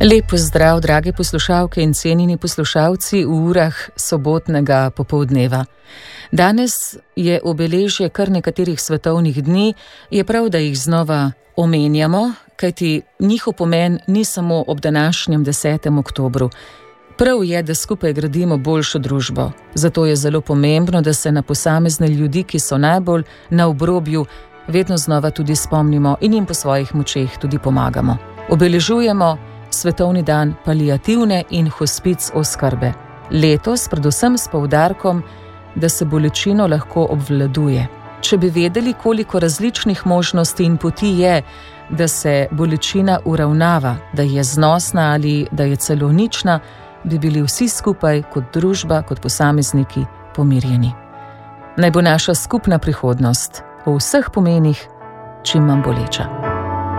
Lep pozdrav, drage poslušalke in cenjeni poslušalci v urah sobotnega popoldneva. Danes je obeležje kar nekaterih svetovnih dni, je prav, da jih znova omenjamo, kajti njihov pomen ni samo ob današnjem 10. oktobru. Prav je, da skupaj gradimo boljšo družbo. Zato je zelo pomembno, da se na posamezne ljudi, ki so najbolj na obrobju, vedno znova tudi spomnimo in jim po svojih močeh tudi pomagamo. Obeležujemo Svetovni dan paliativne in hospic oskrbe. Letos predvsem s poudarkom, da se bolečino lahko obvladuje. Če bi vedeli, koliko različnih možnosti in poti je, da se bolečina uravnava, da je znosna ali da je celo nična, bi bili vsi skupaj kot družba, kot posamezniki pomirjeni. Naj bo naša skupna prihodnost v vseh pomenih čim manj boleča.